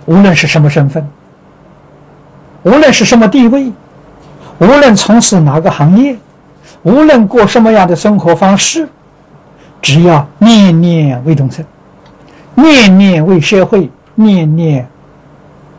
无论是什么身份，无论是什么地位，无论从事哪个行业，无论过什么样的生活方式，只要念念为众生，念念为社会，念念